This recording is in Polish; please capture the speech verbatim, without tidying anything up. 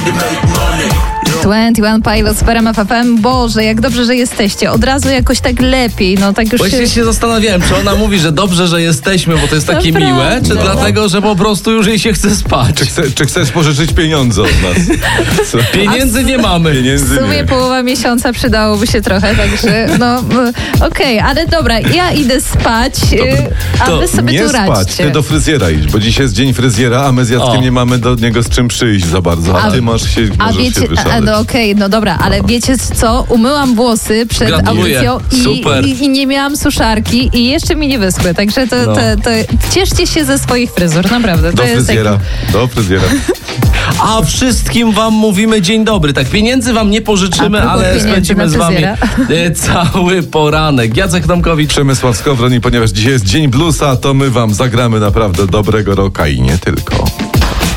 dwadzieścia jeden Pilots, P R M F F M. Boże, jak dobrze, że jesteście. Od razu jakoś tak lepiej, no tak już Właśnie się... się zastanawiałem, czy ona mówi, że dobrze, że jesteśmy, bo to jest takie Naprawdę. miłe, czy dlatego, że po prostu już jej się chce spać. Czy, chce, czy chcesz pożyczyć pieniądze od nas? Co? Pieniędzy nie mamy. W Pieniędzy sumie nie. połowa miesiąca przydałoby się trochę, także no okej, okay, ale dobra, ja idę spać, y, a To wy sobie nie tu spać, radźcie. ty do fryzjera idź, bo dzisiaj jest dzień fryzjera, a my z Jackiem O. nie mamy do niego z czym przyjść za bardzo, a, A- ty masz się, A możesz wiecie, się a, wyszaleć. no okej, no dobra, ale wiecie co? Umyłam włosy przed Gratuluję. audycją Super. i, i, i nie miałam suszarki i jeszcze mi nie wyschły, także to, No. to, to cieszcie się ze swoich fryzur, naprawdę. Do to jest fryzjera, taki... do fryzjera. A wszystkim wam mówimy dzień dobry. Tak, pieniędzy wam nie pożyczymy, A propos ale pieniędzy spędzimy na z wami fryzjera. e, cały poranek. Jacek Tomkowicz. Przemysław Skowron i ponieważ dzisiaj jest dzień bluesa, to my wam zagramy naprawdę dobrego rocka i nie tylko.